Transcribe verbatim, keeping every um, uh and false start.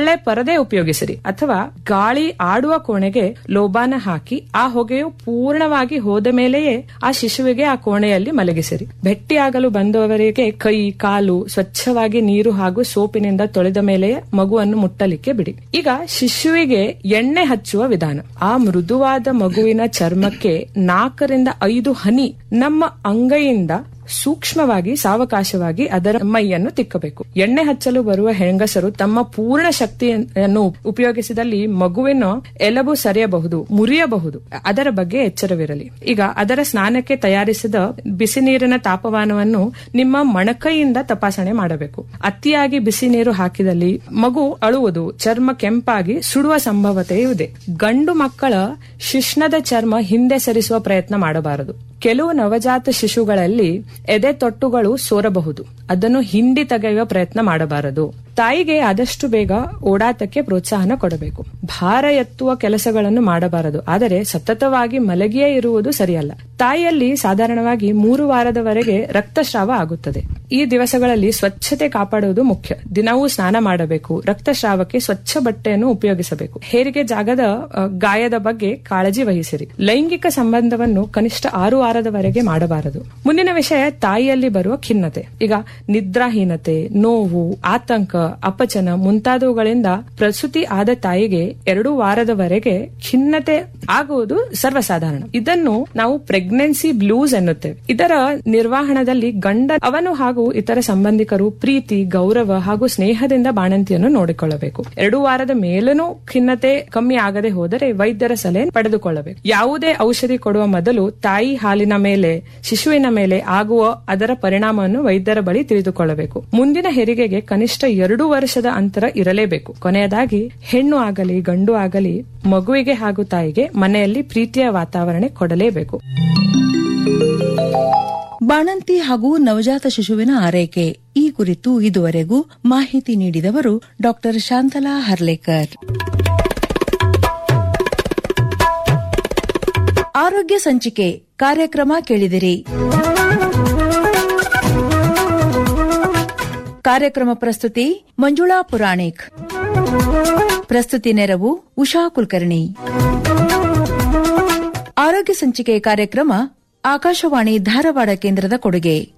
ಹರಳೆ ಪರದೆ ಉಪಯೋಗಿಸಿರಿ ಅಥವಾ ಗಾಳಿ ಆಡುವ ಕೋಣೆಗೆ ಲೋಬಾನ ಹಾಕಿ ಆ ಹೊಗೆಯು ಪೂರ್ಣವಾಗಿ ಹೋದ ಮೇಲೆಯೇ ಆ ಶಿಶುವಿಗೆ ಆ ಕೋಣೆಯಲ್ಲಿ ಮಲಗಿಸಿರಿ. ಭೆಟ್ಟಿಯಾಗಲು ಬಂದವರಿಗೆ ಕೈ ಕಾಲು ಸ್ವಚ್ಛವಾಗಿ ನೀರು ಹಾಗೂ ಸೋಪಿನಿಂದ ತೊಳೆದ ಮೇಲೆಯೇ ಮಗುವನ್ನು ಮುಟ್ಟಲಿಕ್ಕೆ ಬಿಡಿ. ಈಗ ಶಿಶುವಿಗೆ ಎಣ್ಣೆ ಹಚ್ಚುವ ವಿಧಾನ. ಆ ಮೃದುವಾದ ಮಗುವಿನ ಚರ್ಮಕ್ಕೆ ನಾಲ್ಕರಿಂದ ಐದು ಹನಿ ನಮ್ಮ ಅಂಗೈಯಿಂದ ಸೂಕ್ಷ್ಮವಾಗಿ ಸಾವಕಾಶವಾಗಿ ಅದರ ಮೈಯನ್ನು ತಿಕ್ಕಬೇಕು. ಎಣ್ಣೆ ಹಚ್ಚಲು ಬರುವ ಹೆಂಗಸರು ತಮ್ಮ ಪೂರ್ಣ ಶಕ್ತಿಯನ್ನು ಉಪಯೋಗಿಸಿದಲ್ಲಿ ಮಗುವಿನ ಎಲಬು ಸರಿಯಬಹುದು, ಮುರಿಯಬಹುದು. ಅದರ ಬಗ್ಗೆ ಎಚ್ಚರವಿರಲಿ. ಈಗ ಅದರ ಸ್ನಾನಕ್ಕೆ ತಯಾರಿಸಿದ ಬಿಸಿ ನೀರಿನ ತಾಪಮಾನವನ್ನು ನಿಮ್ಮ ಮೊಣಕೈಯಿಂದ ತಪಾಸಣೆ ಮಾಡಬೇಕು. ಅತಿಯಾಗಿ ಬಿಸಿ ನೀರು ಹಾಕಿದಲ್ಲಿ ಮಗು ಅಳುವುದು, ಚರ್ಮ ಕೆಂಪಾಗಿ ಸುಡುವ ಸಂಭವತೆಯೂ ಇದೆ. ಗಂಡು ಮಕ್ಕಳ ಶಿಶ್ನದ ಚರ್ಮ ಹಿಂದೆ ಸರಿಸುವ ಪ್ರಯತ್ನ ಮಾಡಬಾರದು. ಕೆಲವು ನವಜಾತ ಶಿಶುಗಳಲ್ಲಿ ಎದೆ ತೊಟ್ಟುಗಳು ಸೋರಬಹುದು. ಅದನ್ನು ಹಿಂಡಿ ತೆಗೆಯುವ ಪ್ರಯತ್ನ ಮಾಡಬಾರದು. ತಾಯಿಗೆ ಆದಷ್ಟು ಬೇಗ ಓಡಾಟಕ್ಕೆ ಪ್ರೋತ್ಸಾಹನ ಕೊಡಬೇಕು. ಭಾರ ಎತ್ತುವ ಕೆಲಸಗಳನ್ನು ಮಾಡಬಾರದು. ಆದರೆ ಸತತವಾಗಿ ಮಲಗಿಯೇ ಇರುವುದು ಸರಿಯಲ್ಲ. ತಾಯಿಯಲ್ಲಿ ಸಾಧಾರಣವಾಗಿ ಮೂರು ವಾರದವರೆಗೆ ರಕ್ತಸ್ರಾವ ಆಗುತ್ತದೆ. ಈ ದಿವಸಗಳಲ್ಲಿ ಸ್ವಚ್ಛತೆ ಕಾಪಾಡುವುದು ಮುಖ್ಯ. ದಿನವೂ ಸ್ನಾನ ಮಾಡಬೇಕು. ರಕ್ತಸ್ರಾವಕ್ಕೆ ಸ್ವಚ್ಛ ಬಟ್ಟೆಯನ್ನು ಉಪಯೋಗಿಸಬೇಕು. ಹೆರಿಗೆ ಜಾಗದ ಗಾಯದ ಬಗ್ಗೆ ಕಾಳಜಿ ವಹಿಸಿರಿ. ಲೈಂಗಿಕ ಸಂಬಂಧವನ್ನು ಕನಿಷ್ಠ ಆರು ವಾರದವರೆಗೆ ಮಾಡಬಾರದು. ಮುಂದಿನ ವಿಷಯ ತಾಯಿಯಲ್ಲಿ ಬರುವ ಖಿನ್ನತೆ. ಈಗ ನಿದ್ರಾಹೀನತೆ, ನೋವು, ಆತಂಕ, ಅಪಚನ ಮುಂತಾದವುಗಳಿಂದ ಪ್ರಸೂತಿ ಆದ ತಾಯಿಗೆ ಎರಡು ವಾರದವರೆಗೆ ಖಿನ್ನತೆ ಆಗುವುದು ಸರ್ವಸಾಧಾರಣ. ಇದನ್ನು ನಾವು ಪ್ರೆಗ್ನೆನ್ಸಿ ಬ್ಲೂಸ್ ಎನ್ನುತ್ತೇವೆ. ಇದರ ನಿರ್ವಹಣದಲ್ಲಿ ಗಂಡ ಅವನು ಹಾಗೂ ಇತರ ಸಂಬಂಧಿಕರು ಪ್ರೀತಿ, ಗೌರವ ಹಾಗೂ ಸ್ನೇಹದಿಂದ ಬಾಣಂತಿಯನ್ನು ನೋಡಿಕೊಳ್ಳಬೇಕು. ಎರಡು ವಾರದ ಮೇಲೂ ಖಿನ್ನತೆ ಕಮ್ಮಿ ಆಗದೆ ಹೋದರೆ ವೈದ್ಯರ ಸಲಹೆ ಪಡೆದುಕೊಳ್ಳಬೇಕು. ಯಾವುದೇ ಔಷಧಿ ಕೊಡುವ ಮೊದಲು ತಾಯಿ ಹಾಲಿನ ಮೇಲೆ, ಶಿಶುವಿನ ಮೇಲೆ ಆಗುವ ಅದರ ಪರಿಣಾಮವನ್ನು ವೈದ್ಯರ ಬಳಿ ತಿಳಿದುಕೊಳ್ಳಬೇಕು. ಮುಂದಿನ ಹೆರಿಗೆಗೆ ಕನಿಷ್ಠ ಎರಡು ವರ್ಷದ ಅಂತರ ಇರಲೇಬೇಕು. ಕೊನೆಯದಾಗಿ ಹೆಣ್ಣು ಆಗಲಿ ಗಂಡು ಆಗಲಿ ಮಗುವಿಗೆ ಹಾಗೂ ತಾಯಿಗೆ ಮನೆಯಲ್ಲಿ ಪ್ರೀತಿಯ ವಾತಾವರಣ ಕೊಡಲೇಬೇಕು. ಬಾಣಂತಿ ಹಾಗೂ ನವಜಾತ ಶಿಶುವಿನ ಆರೈಕೆ ಈ ಕುರಿತು ಇದುವರೆಗೂ ಮಾಹಿತಿ ನೀಡಿದವರು ಡಾಕ್ಟರ್ ಶಾಂತಲಾ ಹರ್ಲೇಕರ್. ಆರೋಗ್ಯ ಸಂಚಿಕೆ ಕಾರ್ಯಕ್ರಮ ಕೇಳಿದಿರಿ. ಕಾರ್ಯಕ್ರಮ ಪ್ರಸ್ತುತಿ ಮಂಜುಳಾ ಪುರಾಣಿಕ್. ಪ್ರಸ್ತುತಿ ನೆರವು ಉಷಾ ಕುಲಕರ್ಣಿ. ಆರೋಗ್ಯ ಸಂಚಿಕೆ ಕಾರ್ಯಕ್ರಮ ಆಕಾಶವಾಣಿ ಧಾರವಾಡ ಕೇಂದ್ರದ ಕೊಡುಗೆ.